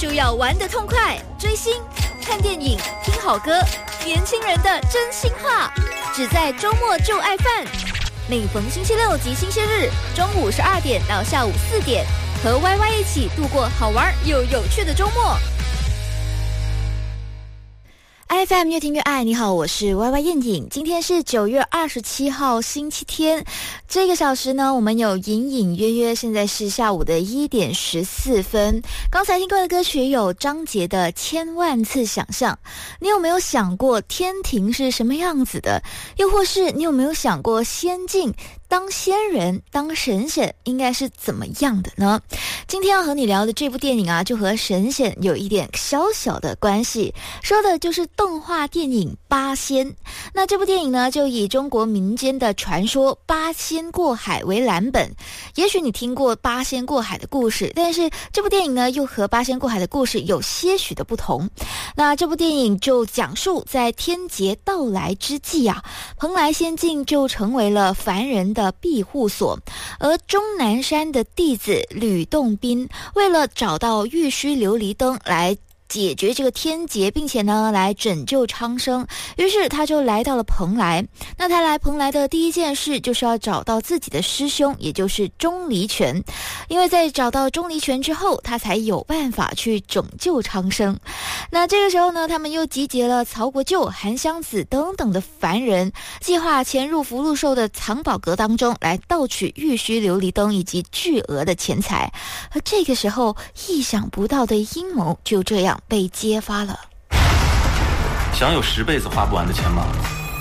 就要玩得痛快，追星、看电影、听好歌，年轻人的真心话，只在周末就爱饭。每逢星期六及星期日，中午12点到下午4点，和 YY 一起度过好玩又有趣的周末。FM 越听越爱，你好，我是 YY 燕颖。今天是9月27号星期天，这个小时呢，我们有隐隐约约，现在是下午的1点14分。刚才听过的歌曲有张杰的《千万次想象》。你有没有想过天庭是什么样子的？又或是你有没有想过仙境当仙人当神仙应该是怎么样的呢？今天要和你聊的这部电影啊，就和神仙有一点小小的关系，说的就是动画电影《八仙》。那这部电影呢，就以中国民间的传说八仙过海为蓝本。也许你听过八仙过海的故事，但是这部电影呢，又和八仙过海的故事有些许的不同。那这部电影就讲述在天劫到来之际啊，蓬莱仙境就成为了凡人的庇护所，而终南山的弟子吕洞宾为了找到玉虚琉璃灯来解决这个天劫，并且呢来拯救苍生，于是他就来到了蓬莱。那他来蓬莱的第一件事就是要找到自己的师兄，也就是钟离权，因为在找到钟离权之后，他才有办法去拯救苍生。那这个时候呢，他们又集结了曹国舅、韩湘子等等的凡人，计划潜入福禄寿的藏宝阁当中来盗取玉虚琉璃灯以及巨额的钱财。而这个时候，意想不到的阴谋就这样被揭发了。 想有10辈子花不完的钱吗？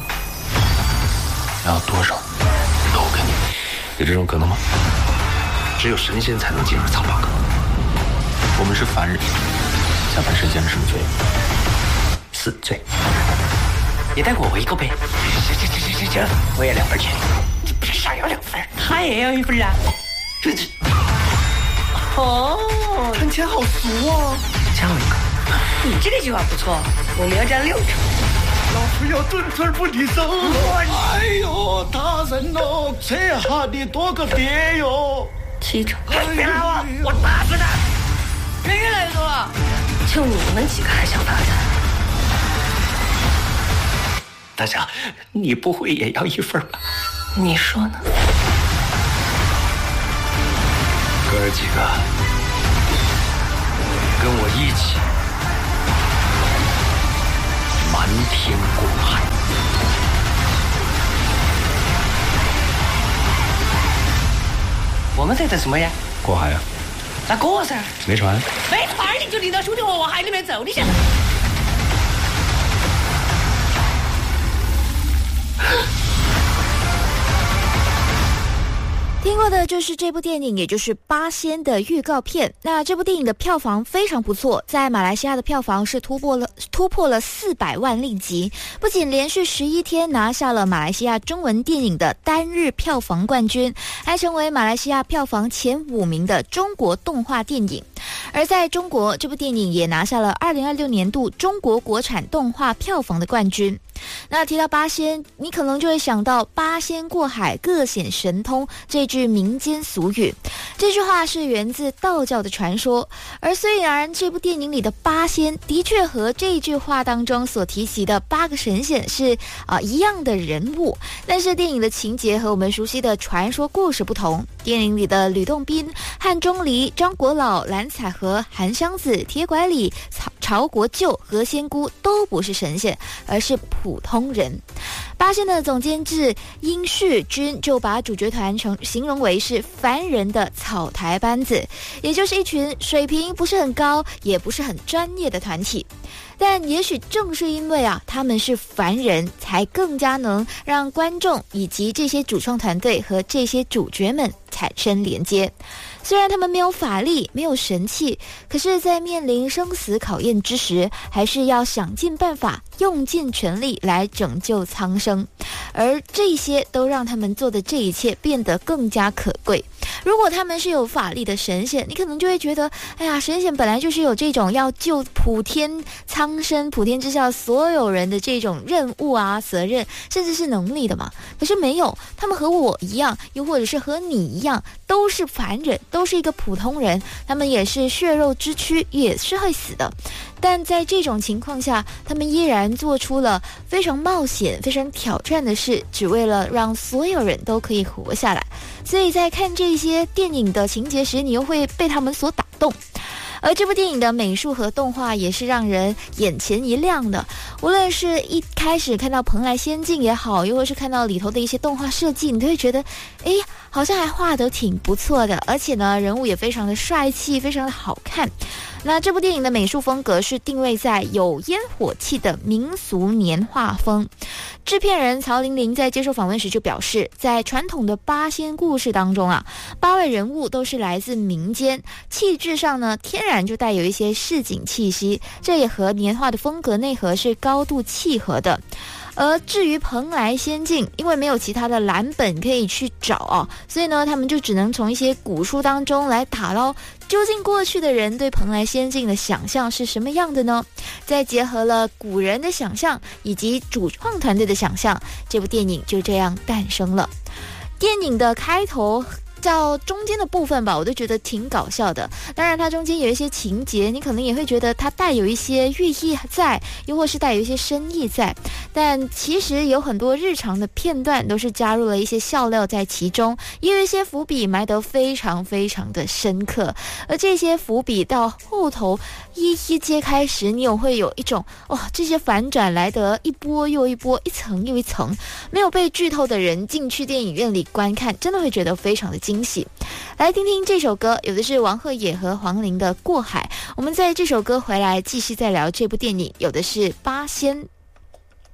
要多少都给你。有这种可能吗？只有神仙才能进入藏宝阁。我们是凡人，下凡神仙是什么罪？死罪。 你带我一个呗。行，我也2份钱。你不是少要2份，他也要1份啊。这哦， 谈钱好俗啊！ 加我一个。你这个计划不错，我们要占6成。 老夫要顿寸不离手。哎呦，大人哦，这下你多个爹哟 ！7成。别拉我打死他！人越来越多了，就你们几个还想发财？ 大侠，你不会也要1份吧？ 你说呢？ 哥儿几个，跟我一起瞒天过海。 我们在等什么呀？ 过海啊？ 那过噻。 没船？ 没船你就领到兄弟伙往海里面走，你想？ 听过的就是这部电影，也就是《八仙》的预告片。那这部电影的票房非常不错，在马来西亚的票房是突破了400万令吉，不仅连续11天拿下了马来西亚中文电影的单日票房冠军，还成为马来西亚票房前5名的中国动画电影。而在中国，这部电影也拿下了2026年度中国国产动画票房的冠军。那提到八仙，你可能就会想到八仙过海各显神通这句民间俗语。这句话是源自道教的传说，而虽然这部电影里的八仙的确和这句话当中所提及的8个神仙是一样的人物，但是电影的情节和我们熟悉的传说故事不同。电影里的吕洞宾、汉钟离、张国老、蓝采和、韩湘子、铁拐李、曹国舅和仙姑都不是神仙，而是普通人。八仙的总监制殷世军就把主角团形容为是凡人的草台班子，也就是一群水平不是很高也不是很专业的团体。但也许正是因为他们是凡人，才更加能让观众以及这些主创团队和这些主角们产生连接。虽然他们没有法力，没有神器，可是在面临生死考验之时，还是要想尽办法，用尽全力来拯救苍生。而这些都让他们做的这一切变得更加可贵。 如果他们是有法力的神仙，你可能就会觉得，哎呀，神仙本来就是有这种要救普天苍生、普天之下所有人的这种任务啊、责任，甚至是能力的嘛。可是没有，他们和我一样，又或者是和你一样，都是凡人，都是一个普通人，他们也是血肉之躯，也是会死的。但在这种情况下，他们依然做出了非常冒险、非常挑战的事，只为了让所有人都可以活下来。所以在看这些电影的情节时，你又会被他们所打动。而这部电影的美术和动画也是让人眼前一亮的，无论是一开始看到蓬莱仙境也好，又或是看到里头的一些动画设计，你都会觉得好像还画得挺不错的，而且呢人物也非常的帅气，非常的好看。那这部电影的美术风格是定位在有烟火气的民俗年画风。制片人曹玲玲在接受访问时就表示，在传统的八仙故事当中啊，8位人物都是来自民间，气质上呢天然就带有一些市井气息，这也和年画的风格内核是高度契合的。而至于蓬莱仙境，因为没有其他的蓝本可以去找所以呢他们就只能从一些古书当中来打捞，究竟过去的人对蓬莱仙境的想象是什么样的呢？再结合了古人的想象以及主创团队的想象，这部电影就这样诞生了。电影的开头到中间的部分吧，我都觉得挺搞笑的。当然它中间有一些情节，你可能也会觉得它带有一些寓意在，又或是带有一些深意在，但其实有很多日常的片段都是加入了一些笑料在其中，也有一些伏笔埋得非常非常的深刻。而这些伏笔到后头一一揭开时，你又会有一种这些反转来得一波又一波，一层又一层。没有被剧透的人进去电影院里观看，真的会觉得非常的惊喜。来听听这首歌，有的是王鹤野和黄龄的《过海》。我们在这首歌回来继续再聊这部电影，有的是八仙。